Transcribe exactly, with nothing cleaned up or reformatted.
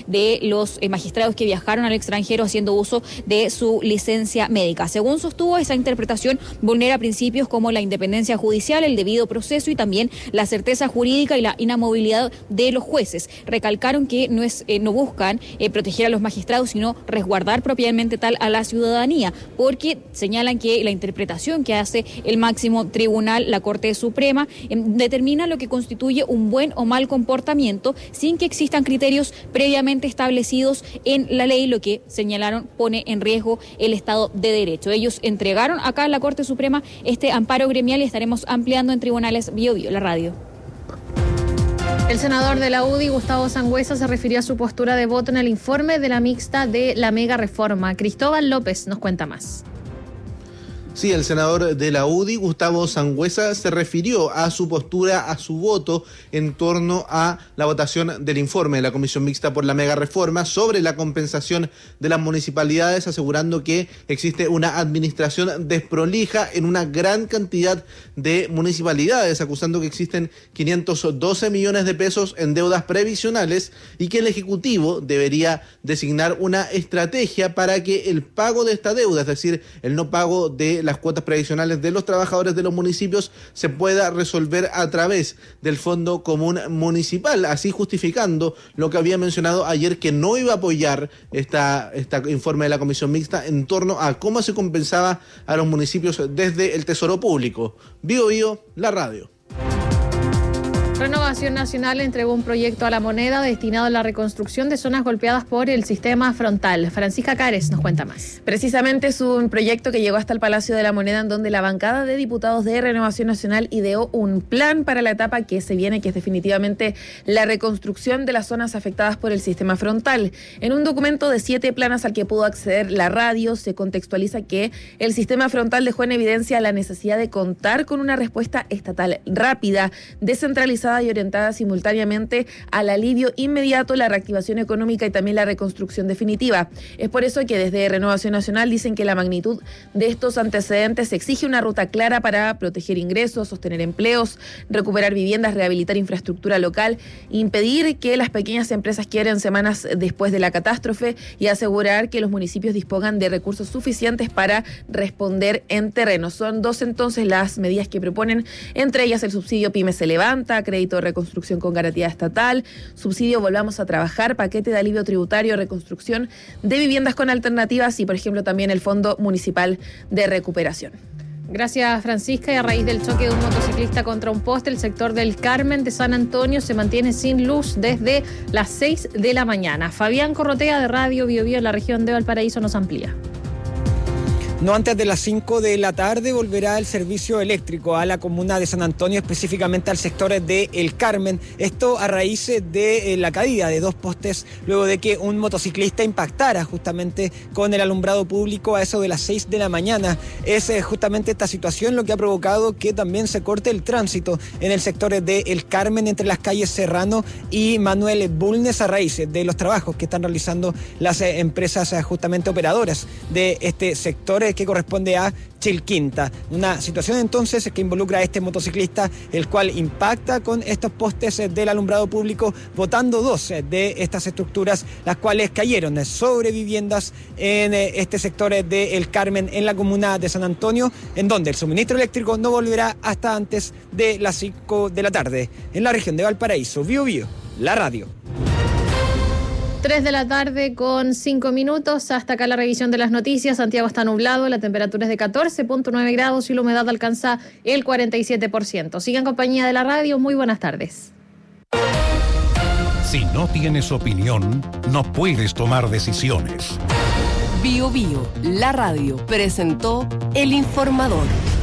de los eh, magistrados que viajaron al extranjero haciendo uso de su licencia médica. Según sostuvo, esa interpretación vulnera principios como la independencia judicial, el debido proceso y también la certeza jurídica y la inamovilidad de los jueces. Recalcaron que no, es, eh, no buscan eh, proteger a los magistrados, sino resguardar propiamente tal a la ciudadanía, porque señalan que la interpretación que hace el máximo tribunal, la Corte Suprema, eh, determina lo que constituye un buen o mal comportamiento sin que existan criterios previamente establecidos en la ley, lo que señalaron pone en riesgo el Estado de Derecho. Ellos entregaron acá en la Corte Suprema este amparo gremial y estaremos ampliando en tribunales Bio Bio, la radio. El senador de la U D I, Gustavo Sangüesa, se refirió a su postura de voto en el informe de la mixta de la mega reforma. Cristóbal López nos cuenta más. Sí, el senador de la U D I, Gustavo Sangüesa, se refirió a su postura, a su voto en torno a la votación del informe de la Comisión Mixta por la Mega Reforma sobre la compensación de las municipalidades, asegurando que existe una administración desprolija en una gran cantidad de municipalidades, acusando que existen quinientos doce millones de pesos en deudas previsionales y que el Ejecutivo debería designar una estrategia para que el pago de esta deuda, es decir, el no pago de las cuotas previsionales de los trabajadores de los municipios, se pueda resolver a través del Fondo Común Municipal, así justificando lo que había mencionado ayer, que no iba a apoyar esta, esta informe de la Comisión Mixta en torno a cómo se compensaba a los municipios desde el Tesoro Público. Bio Bio, la radio. Renovación Nacional entregó un proyecto a la Moneda destinado a la reconstrucción de zonas golpeadas por el sistema frontal. Francisca Cares nos cuenta más. Precisamente es un proyecto que llegó hasta el Palacio de la Moneda, en donde la bancada de diputados de Renovación Nacional ideó un plan para la etapa que se viene, que es definitivamente la reconstrucción de las zonas afectadas por el sistema frontal. En un documento de siete planas al que pudo acceder la radio, se contextualiza que el sistema frontal dejó en evidencia la necesidad de contar con una respuesta estatal rápida, descentralizada y orientada simultáneamente al alivio inmediato, la reactivación económica y también la reconstrucción definitiva. Es por eso que desde Renovación Nacional dicen que la magnitud de estos antecedentes exige una ruta clara para proteger ingresos, sostener empleos, recuperar viviendas, rehabilitar infraestructura local, impedir que las pequeñas empresas quiebren semanas después de la catástrofe y asegurar que los municipios dispongan de recursos suficientes para responder en terreno. Son dos entonces las medidas que proponen, entre ellas el subsidio PYME se levanta, crédito de reconstrucción con garantía estatal, subsidio Volvamos a Trabajar, paquete de alivio tributario, reconstrucción de viviendas con alternativas y, por ejemplo, también el Fondo Municipal de Recuperación. Gracias, Francisca. Y a raíz del choque de un motociclista contra un poste, el sector del Carmen de San Antonio se mantiene sin luz desde las seis de la mañana. Fabián Corrotea, de Radio Bio Bio en la región de Valparaíso, nos amplía. No antes de las cinco de la tarde volverá el servicio eléctrico a la comuna de San Antonio, específicamente al sector de El Carmen. Esto a raíz de eh, la caída de dos postes luego de que un motociclista impactara justamente con el alumbrado público a eso de las seis de la mañana. Es eh, justamente esta situación lo que ha provocado que también se corte el tránsito en el sector de El Carmen entre las calles Serrano y Manuel Bulnes a raíz de los trabajos que están realizando las eh, empresas eh, justamente operadoras de este sector que corresponde a Chilquinta. Una situación entonces que involucra a este motociclista, el cual impacta con estos postes del alumbrado público, botando dos de estas estructuras, las cuales cayeron sobre viviendas en este sector de El Carmen, en la comuna de San Antonio, en donde el suministro eléctrico no volverá hasta antes de las cinco de la tarde. En la región de Valparaíso, Bio Bio, la radio. tres de la tarde con cinco minutos. Hasta acá la revisión de las noticias. Santiago está nublado, la temperatura es de catorce punto nueve grados y la humedad alcanza el cuarenta y siete por ciento. Sigan en compañía de la radio. Muy buenas tardes. Si no tienes opinión, no puedes tomar decisiones. Bio Bio, la radio, presentó El Informador.